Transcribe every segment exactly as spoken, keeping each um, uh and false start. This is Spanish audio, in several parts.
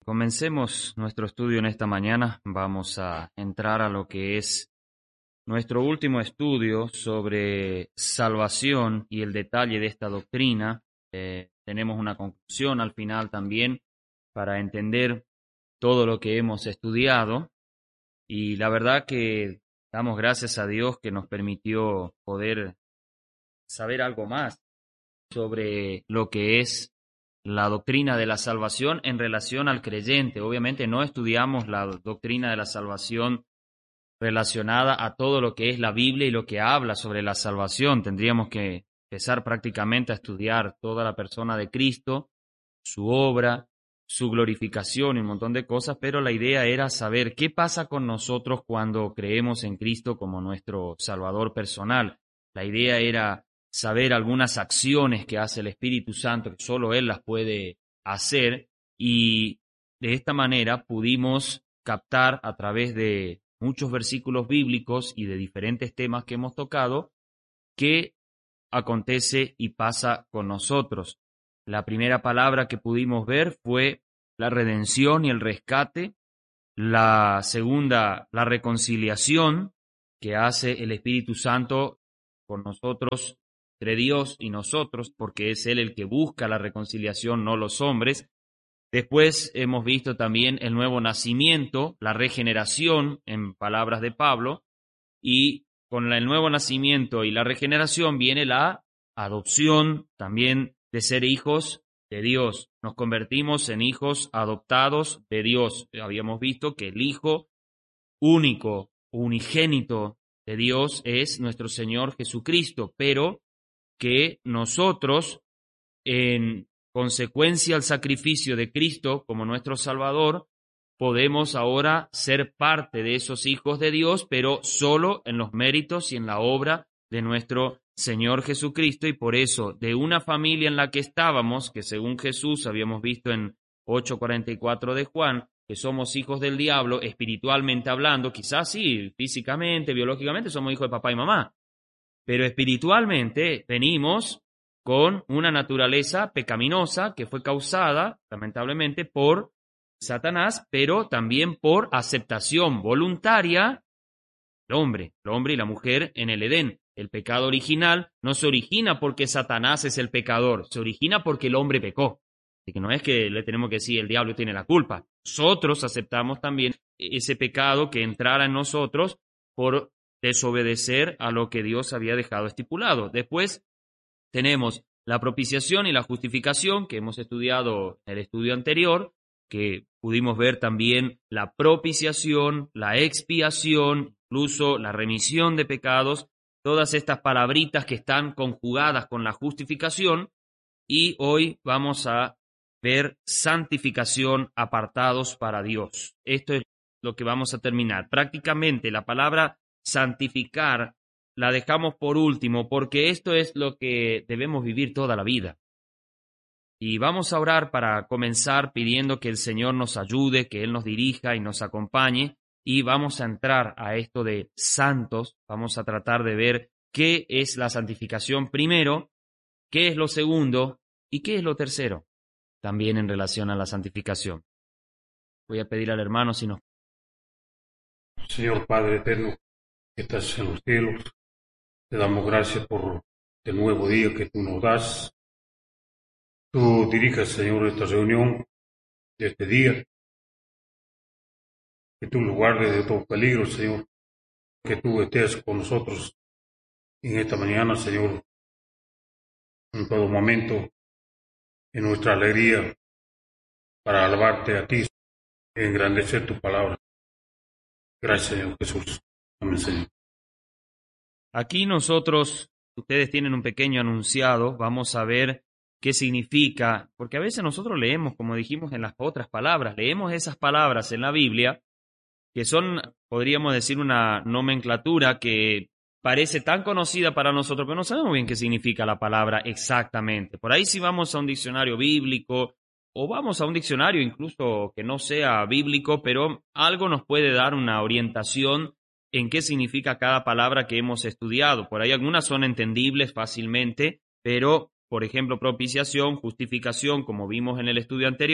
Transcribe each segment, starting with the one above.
Comencemos nuestro estudio en esta mañana. Vamos a entrar a lo que es nuestro último estudio sobre salvación y el detalle de esta doctrina. Eh, tenemos una conclusión al final también para entender todo lo que hemos estudiado. Y la verdad que damos gracias a Dios que nos permitió poder saber algo más sobre lo que es la doctrina de la salvación en relación al creyente. Obviamente no estudiamos la doctrina de la salvación relacionada a todo lo que es la Biblia y lo que habla sobre la salvación. Tendríamos que empezar prácticamente a estudiar toda la persona de Cristo, su obra, su glorificación y un montón de cosas, pero la idea era saber qué pasa con nosotros cuando creemos en Cristo como nuestro Salvador personal. La idea era saber algunas acciones que hace el Espíritu Santo, que solo Él las puede hacer, y de esta manera pudimos captar a través de muchos versículos bíblicos y de diferentes temas que hemos tocado, qué acontece y pasa con nosotros. La primera palabra que pudimos ver fue la redención y el rescate. La segunda, la reconciliación que hace el Espíritu Santo con nosotros, entre Dios y nosotros, porque es Él el que busca la reconciliación, no los hombres. Después hemos visto también el nuevo nacimiento, la regeneración, en palabras de Pablo, y con el nuevo nacimiento y la regeneración viene la adopción también de ser hijos de Dios. Nos convertimos en hijos adoptados de Dios. Habíamos visto que el Hijo único, unigénito de Dios es nuestro Señor Jesucristo, pero que nosotros, en consecuencia al sacrificio de Cristo como nuestro Salvador, podemos ahora ser parte de esos hijos de Dios, pero solo en los méritos y en la obra de nuestro Señor Jesucristo, y por eso de una familia en la que estábamos, que según Jesús habíamos visto en ocho cuarenta y cuatro de Juan, que somos hijos del diablo, espiritualmente hablando, quizás sí, físicamente, biológicamente somos hijos de papá y mamá, pero espiritualmente venimos con una naturaleza pecaminosa que fue causada, lamentablemente, por Satanás, pero también por aceptación voluntaria del hombre, el hombre y la mujer en el Edén. El pecado original no se origina porque Satanás es el pecador, se origina porque el hombre pecó. Así que no es que le tenemos que decir el diablo tiene la culpa. Nosotros aceptamos también ese pecado que entrara en nosotros por desobedecer a lo que Dios había dejado estipulado. Después tenemos la propiciación y la justificación que hemos estudiado en el estudio anterior, que pudimos ver también la propiciación, la expiación, incluso la remisión de pecados, todas estas palabritas que están conjugadas con la justificación, y hoy vamos a ver santificación, apartados para Dios. Esto es lo que vamos a terminar. Prácticamente la palabra santificar la dejamos por último porque esto es lo que debemos vivir toda la vida. Y vamos a orar para comenzar pidiendo que el Señor nos ayude, que Él nos dirija y nos acompañe, y vamos a entrar a esto de santos. Vamos a tratar de ver qué es la santificación primero, qué es lo segundo y qué es lo tercero, también en relación a la santificación. Voy a pedir al hermano si nos... Señor Padre eterno, que estás en los cielos, te damos gracias por este nuevo día que tú nos das. Tú dirijas, Señor, esta reunión de este día, que tú nos guardes de todo peligro, Señor, que tú estés con nosotros en esta mañana, Señor, en todo momento, en nuestra alegría, para alabarte a ti, engrandecer tu palabra. Gracias, Señor Jesús. Amén, Señor. Aquí nosotros, ustedes tienen un pequeño anunciado, vamos a ver qué significa, porque a veces nosotros leemos, como dijimos en las otras palabras, leemos esas palabras en la Biblia, que son, podríamos decir, una nomenclatura que parece tan conocida para nosotros, pero no sabemos bien qué significa la palabra exactamente. Por ahí si vamos a un diccionario bíblico, o vamos a un diccionario incluso que no sea bíblico, pero algo nos puede dar una orientación en qué significa cada palabra que hemos estudiado. Por ahí algunas son entendibles fácilmente, pero, por ejemplo, propiciación, justificación, como vimos en el estudio anterior,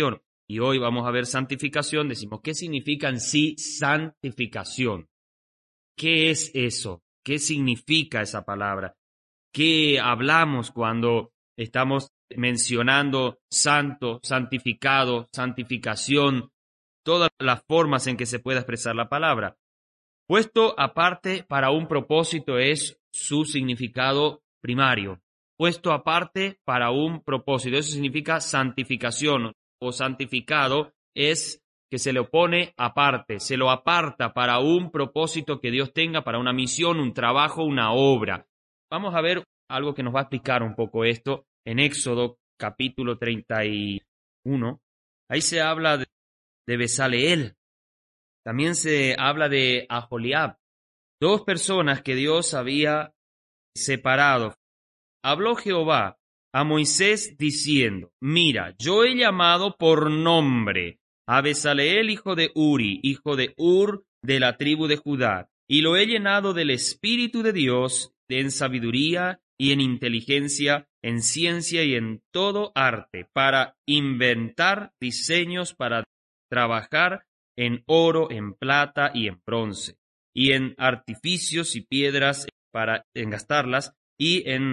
y hoy vamos a ver santificación, decimos, ¿qué significa en sí santificación? ¿Qué es eso? ¿Qué significa esa palabra? ¿Qué hablamos cuando estamos mencionando santo, santificado, santificación, todas las formas en que se puede expresar la palabra? Puesto aparte para un propósito es su significado primario. Puesto aparte para un propósito. Eso significa santificación o santificado es que se le opone aparte, se lo aparta para un propósito que Dios tenga, para una misión, un trabajo, una obra. Vamos a ver algo que nos va a explicar un poco esto en Éxodo capítulo treinta y uno. Ahí se habla de, de Besaleel. También se habla de Aholiab, dos personas que Dios había separado. Habló Jehová a Moisés diciendo, mira, yo he llamado por nombre a Besaleel, hijo de Uri, hijo de Ur, de la tribu de Judá, y lo he llenado del Espíritu de Dios, en sabiduría y en inteligencia, en ciencia y en todo arte, para inventar diseños, para trabajar en oro, en plata y en bronce, y en artificios y piedras para engastarlas, y en